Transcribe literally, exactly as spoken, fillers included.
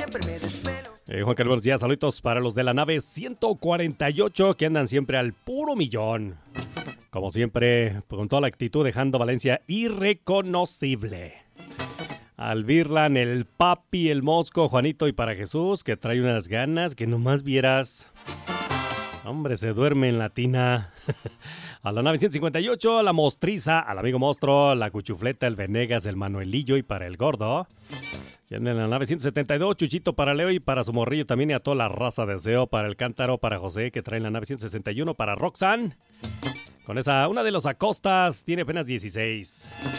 siempre me desvelo. Eh, Juan Carlos Díaz, saluditos para los de la nave ciento cuarenta y ocho que andan siempre al puro millón. Como siempre, con toda la actitud, dejando Valencia irreconocible. Al Virlan, el Papi, el Mosco, Juanito y para Jesús, que trae unas ganas que nomás vieras. Hombre, se duerme en la tina. A la nave ciento cincuenta y ocho, a la Mostriza, al amigo Mostro, la Cuchufleta, el Venegas, el Manuelillo y para el Gordo. Y en la nave ciento setenta y dos, Chuchito para Leo y para su morrillo también y a toda la raza de Deseo, para el Cántaro, para José, que trae la nave ciento sesenta y uno, para Roxanne. Con esa, una de los Acostas, tiene apenas dieciséis.